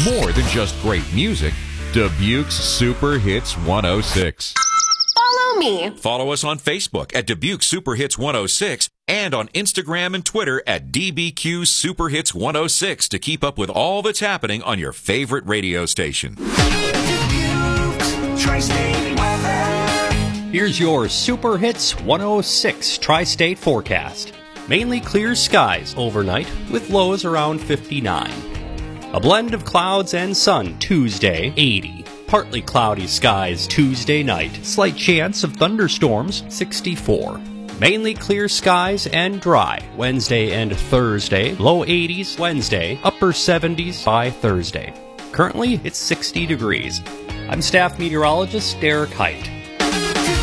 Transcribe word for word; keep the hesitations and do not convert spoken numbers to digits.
More than just great music, Dubuque's Super Hits one oh six. Follow me. Follow us on Facebook at Dubuque Super Hits one oh six and on Instagram and Twitter at D B Q Super Hits one oh six to keep up with all that's happening on your favorite radio station. Here's your Super Hits one oh six Tri-State forecast. Mainly clear skies overnight with lows around fifty-nine. A blend of clouds and sun Tuesday, eighty. Partly cloudy skies Tuesday night. Slight chance of thunderstorms, sixty-four. Mainly clear skies and dry Wednesday and Thursday. Low eighties Wednesday, upper seventies by Thursday. Currently, it's sixty degrees. I'm staff meteorologist Derek Height.